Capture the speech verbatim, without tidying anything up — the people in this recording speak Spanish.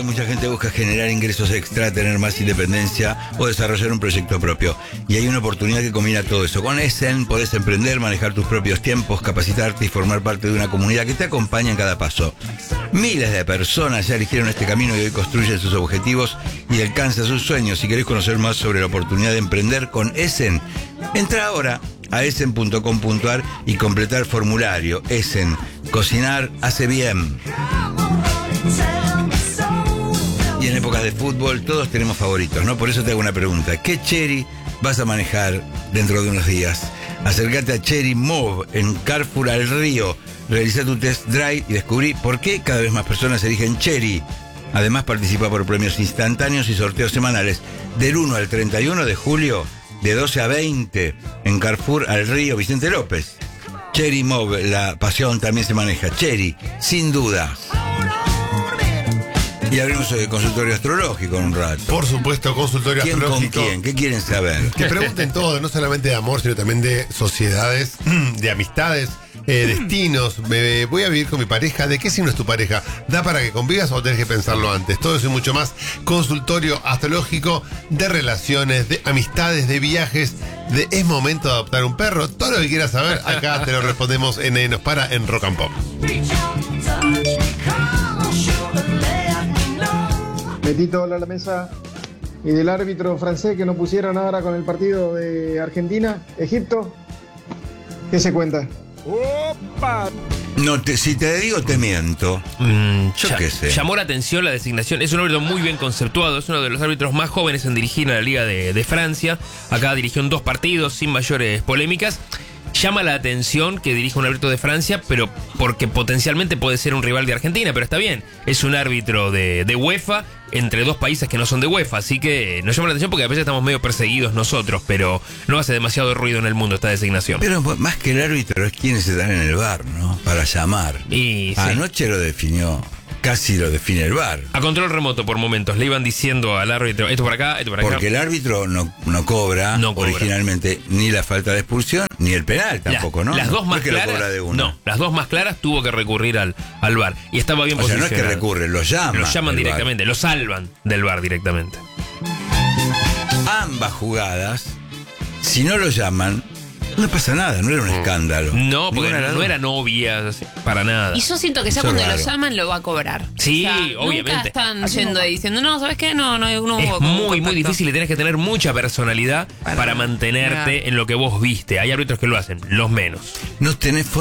mucha gente busca generar ingresos extra, tener más independencia o desarrollar un proyecto propio. Y hay una oportunidad que combina todo eso. Con Essen podés emprender, manejar tus propios tiempos, capacitarte y formar parte de una comunidad que te acompaña en cada paso. Miles de personas ya eligieron este camino y hoy construyen sus objetivos y alcanzan sus sueños. Si querés conocer más sobre la oportunidad de emprender con Essen, entra ahora a essen punto com punto ar y completar formulario. Essen, cocinar hace bien. Y en épocas de fútbol todos tenemos favoritos, ¿no? Por eso te hago una pregunta. ¿Qué Chery vas a manejar dentro de unos días? Acércate a Chery Move en Carrefour al Río. Realiza tu test drive y descubrí por qué cada vez más personas eligen Chery. Además participa por premios instantáneos y sorteos semanales del uno al treinta y uno de julio, de doce a veinte, en Carrefour al Río Vicente López. Chery Move, la pasión también se maneja. Chery, sin duda. Y abrimos el consultorio astrológico en un rato. Por supuesto, consultorio ¿Quién astrológico. con quién? ¿Qué quieren saber? Que pregunten todo, no solamente de amor, sino también de sociedades, de amistades, eh, destinos. Me voy a vivir con mi pareja. ¿De qué signo es tu pareja? ¿Da para que convivas o tenés que pensarlo antes? Todo eso y mucho más. Consultorio astrológico de relaciones, de amistades, de viajes, de es momento de adoptar un perro. Todo lo que quieras saber, acá te lo respondemos en Nadie Nos Para en Rock and Pop. Betito, hola a la mesa. Y del árbitro francés que no pusieron ahora con el partido de Argentina, Egipto, ¿qué se cuenta? ¡Opa! No te, si te digo, te miento. Mm, Yo ya- qué sé. Llamó la atención la designación. Es un árbitro muy bien conceptuado. Es uno de los árbitros más jóvenes en dirigir a la Liga de, de Francia. Acá dirigió en dos partidos sin mayores polémicas. Llama la atención que dirija un árbitro de Francia, pero porque potencialmente puede ser un rival de Argentina, pero está bien. Es un árbitro de, de UEFA entre dos países que no son de UEFA, así que nos llama la atención porque a veces estamos medio perseguidos nosotros, pero no hace demasiado ruido en el mundo esta designación. Pero más que el árbitro es quienes están en el bar, ¿no? Para llamar. Y sí. Anoche lo definió, casi lo define el bar. A control remoto por momentos, le iban diciendo al árbitro, esto por acá, esto por acá. Porque el árbitro no, no cobra No cobra. originalmente ni la falta de expulsión, ni el penal tampoco, La- ¿no? Las dos No más es que lo claras. cobra de una. No, las dos más claras tuvo que recurrir al, al V A R. Y estaba bien O sea, no posicionado. es que recurre, lo llama. Lo llaman el V A R. directamente, lo salvan del V A R directamente. Ambas jugadas, si no lo llaman, no pasa nada, no era un escándalo. No, porque Ninguna de las no dos. eran novias, para nada. Y yo siento que ya Eso es cuando raro. lo llaman lo va a cobrar. Sí, O sea, obviamente. Nunca están yendo y diciendo, no, ¿sabes qué? No, no, no Es hubo como un muy, muy contacto. difícil y tenés que tener mucha personalidad para, Para- mantenerte Claro. en lo que vos viste. Hay árbitros que lo hacen, los menos. No tenés